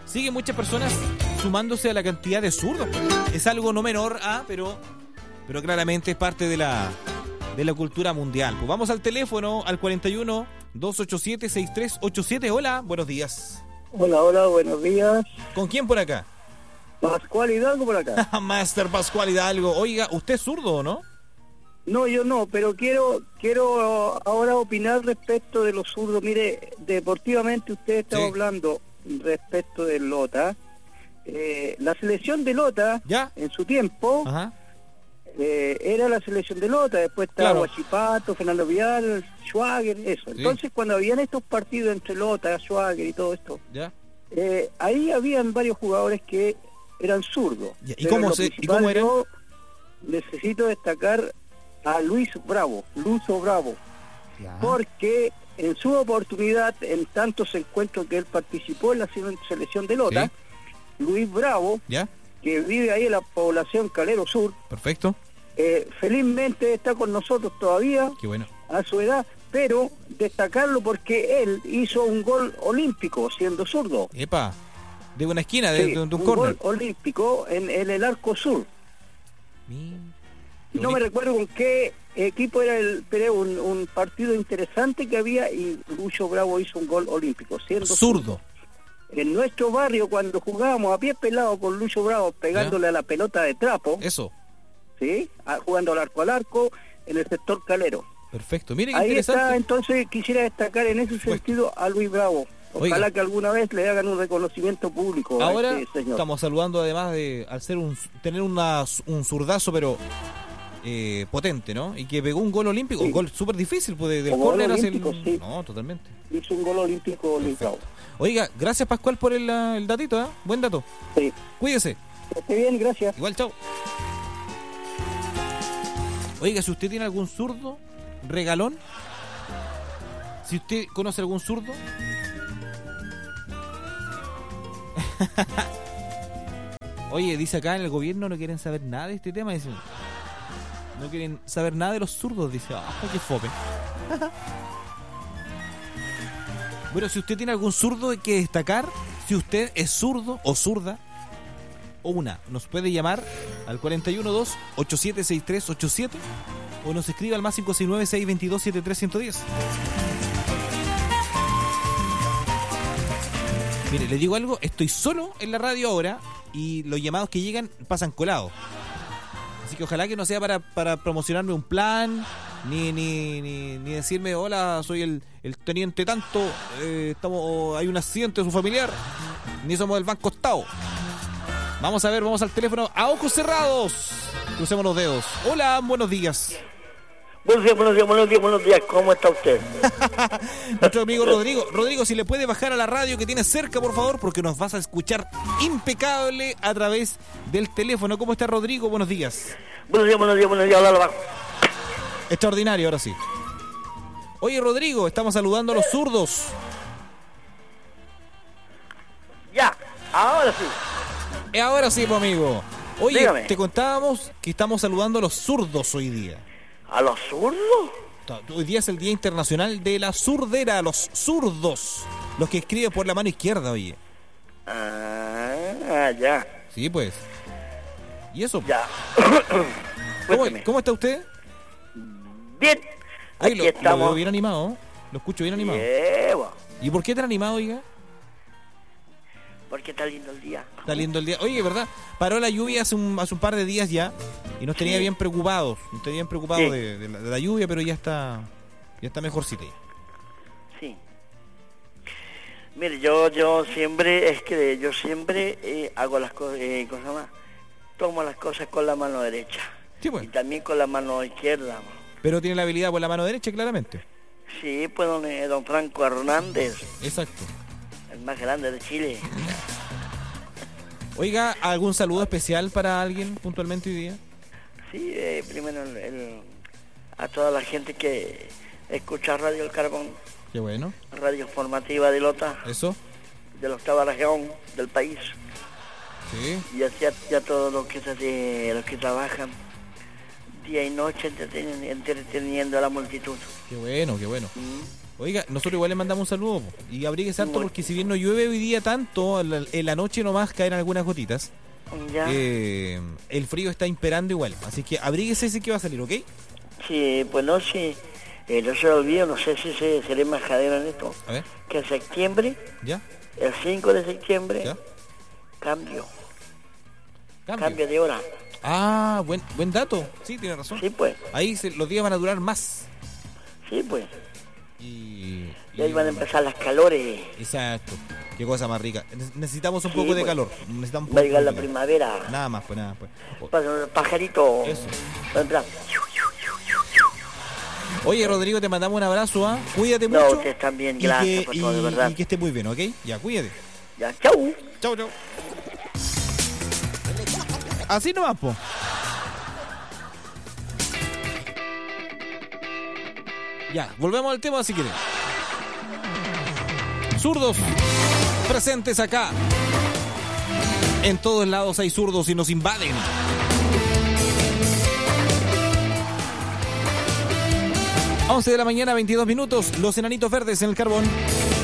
siguen muchas personas sumándose a la cantidad de zurdos. Es algo no menor, pero claramente es parte de la cultura mundial. Pues vamos al teléfono, al 41-287-6387. Hola, buenos días. Hola, buenos días. ¿Con quién por acá? Pascual Hidalgo por acá. Master Pascual Hidalgo. Oiga, ¿usted es zurdo o no? No, yo no, pero quiero ahora opinar respecto de los zurdos. Mire, deportivamente usted estaba hablando respecto del Lota. La selección de Lota, ¿ya? En su tiempo, era la selección de Lota. Después estaba Guachipato, Fernando Vial, Schwager, eso. Entonces, cuando habían estos partidos entre Lota, Schwager y todo esto, ¿ya? Ahí habían varios jugadores que eran zurdos. ¿Y cómo eran? Yo necesito destacar a Lucho Bravo, porque en su oportunidad, en tantos encuentros que él participó en la selección de Lota, Luis Bravo, que vive ahí en la población Calero Sur, perfecto, felizmente está con nosotros todavía, qué bueno, a su edad, pero destacarlo porque él hizo un gol olímpico siendo zurdo. ¡Epa! De una esquina, de un córner. Gol olímpico en el arco sur. No me recuerdo con qué equipo era pero un partido interesante que había, y Lucho Bravo hizo un gol olímpico siendo zurdo. En nuestro barrio, cuando jugábamos a pie pelado con Lucho Bravo pegándole a la pelota de trapo, jugando al arco en el sector Calero. Perfecto, mire qué ahí interesante. Está, entonces quisiera destacar en ese sentido a Luis Bravo. Ojalá que alguna vez le hagan un reconocimiento público. Ahora a este señor. Estamos saludando, además de al ser tener un zurdazo, pero potente, ¿no? Y que pegó un gol olímpico, un gol súper difícil, pues del córner hacia el... No, totalmente. Hizo un gol olímpico Luis Bravo. Oiga, gracias Pascual por el datito, ¿eh? Buen dato. Sí. Cuídese. Esté bien, gracias. Igual, chao. Oiga, si usted tiene algún zurdo, regalón. Si usted conoce algún zurdo. Oye, dice acá en el gobierno no quieren saber nada de este tema. Dice, no quieren saber nada de los zurdos. Dice, qué fome. Bueno, si usted tiene algún zurdo que destacar, si usted es zurdo o zurda, nos puede llamar al 412-876387 o nos escribe al más 569-622-73110. Mire, le digo algo, estoy solo en la radio ahora y los llamados que llegan pasan colados. Así que ojalá que no sea para promocionarme un plan, ni decirme, hola, soy el teniente tanto, hay un accidente de su familiar, ni somos del Banco Estado. Vamos a ver, vamos al teléfono a ojos cerrados. Crucemos los dedos. Hola, buenos días. Buenos días, ¿cómo está usted? Nuestro amigo Rodrigo. Rodrigo, si le puede bajar a la radio que tiene cerca, por favor, porque nos vas a escuchar impecable a través del teléfono. ¿Cómo está Rodrigo? Buenos días. Buenos días, hola, lo bajo. Extraordinario, ahora sí. Oye, Rodrigo, estamos saludando a los zurdos. Ya, ahora sí. Ahora sí, pues, amigo. Oye, dígame. Te contábamos que estamos saludando a los zurdos hoy día. ¿A los zurdos? Hoy día es el Día Internacional de la Zurdera, los zurdos. Los que escriben por la mano izquierda, oye. Ya. Sí, pues. ¿Y eso? Ya. ¿Cómo está usted? Bien. Oye, Aquí estamos. Lo veo bien animado. Lo escucho bien animado. Llevo. ¿Y por qué tan animado, oiga? Porque está lindo el día. Está lindo el día. Oye, ¿verdad? Paró la lluvia hace un par de días ya y nos tenía bien preocupados. Nos tenía bien preocupados de la lluvia, pero ya está mejorcita ya. Sí. Mire, yo siempre hago las cosas, tomo las cosas con la mano derecha. Sí, pues. Y también con la mano izquierda. Pero tiene la habilidad por la mano derecha, claramente. Sí, pues don Franco Hernández. Exacto. El más grande de Chile. Oiga, ¿algún saludo especial para alguien puntualmente hoy día? Sí, primero a toda la gente que escucha Radio El Carbón. Qué bueno. Radio informativa de Lota. Eso. De la octava región del país. Sí. Y a todos los que trabajan día y noche entreteniendo a la multitud. Qué bueno, qué bueno. Oiga, nosotros igual le mandamos un saludo po, y abríguese harto porque si bien no llueve hoy día tanto, en la noche nomás caen algunas gotitas. Ya. El frío está imperando igual, así que abríguese si que va a salir, ¿ok? Sí, pues no, sí. No se lo olvido, no sé si seré majadero en esto. A ver, Que en septiembre, ¿ya? el 5 de septiembre, ¿Ya? cambio Cambio. de hora. Ah, buen dato, sí, tiene razón. Sí, pues, Ahí los días van a durar más. sí, pues. Y ahí van a empezar las calores. Exacto, qué cosa más rica. Necesitamos un Sí, poco de pues. calor. Necesitamos un Va a poco llegar de la calor. primavera. Nada más, pues nada, pues. Para los pajaritos. Eso. Va a entrar. Oye, Rodrigo, te mandamos un abrazo, ¿ah? Cuídate No, mucho. ustedes también, y gracias que- por todo, de verdad. Y que esté muy bien, ¿ok? Ya, cuídate. Ya, chau. Chau, chau. Así nomás, po. Ya, volvemos al tema si quieren. Zurdos presentes acá. En todos lados hay zurdos y nos invaden. 11 de la mañana, 22 minutos. Los enanitos verdes en el carbón.